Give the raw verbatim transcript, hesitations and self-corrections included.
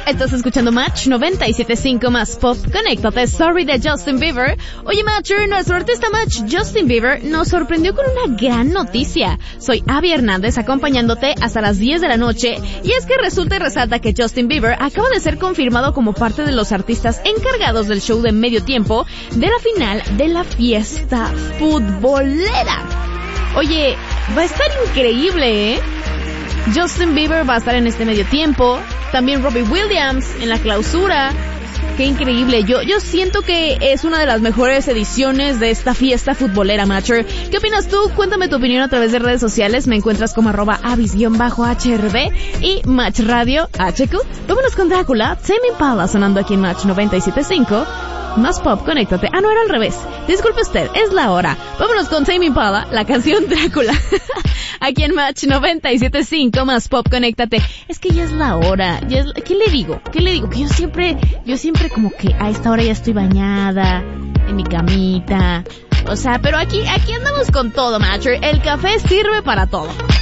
Estás escuchando Match noventa y siete punto cinco más pop. Conéctate, Sorry de Justin Bieber. Oye, Matcher, nuestro artista Match, Justin Bieber, nos sorprendió con una gran noticia. Soy Abby Hernández, acompañándote hasta las diez de la noche. Y es que resulta y resalta que Justin Bieber acaba de ser confirmado como parte de los artistas encargados del show de medio tiempo de la final de la fiesta futbolera. Oye, va a estar increíble, ¿eh? Justin Bieber va a estar en este medio tiempo. También Robbie Williams en la clausura. Qué increíble. Yo yo siento que es una de las mejores ediciones de esta fiesta futbolera, Matcher. ¿Qué opinas tú? Cuéntame tu opinión a través de redes sociales. Me encuentras como arroba avis-H R D y Match Radio H Q. Vámonos con Drácula, Tame Impala, sonando aquí en Match noventa y siete punto cinco. Más pop, conéctate. Ah, no, era al revés. Disculpe usted, es la hora. Vámonos con Tame Impala, la canción Drácula. Aquí en Match noventa y siete punto cinco, más pop, conéctate. Es que ya es la hora. Ya es... ¿Qué le digo? ¿Qué le digo? Que yo siempre, yo siempre como que a esta hora ya estoy bañada, en mi camita. O sea, pero aquí, aquí andamos con todo, Matcher. El café sirve para todo.